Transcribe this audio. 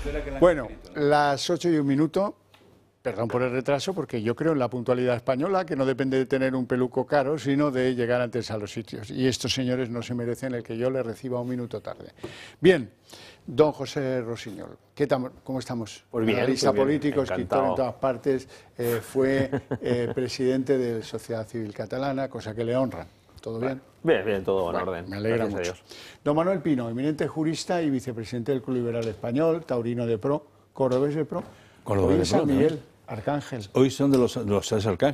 Bueno, las 8:01, perdón por el retraso, porque yo creo en la puntualidad española, que no depende de tener un peluco caro, sino de llegar antes a los sitios. Y estos señores no se merecen el que yo les reciba un minuto tarde. Bien, don José Rosiñol, ¿cómo estamos? Pues bien, Analista pues bien, político, escritor en encantado. todas partes, fue presidente de la Sociedad Civil Catalana, cosa que le honra. ¿Todo bien? Bien, bien, todo en Bueno, orden. me alegra Gracias a mucho. Dios. Don Manuel Pino, eminente jurista y vicepresidente del Club Liberal Español, taurino de pro, cordobés de pro. Cordobés Hoy de es San pro, ¿no? Miguel, Arcángel. Hoy son de los tres arcángeles.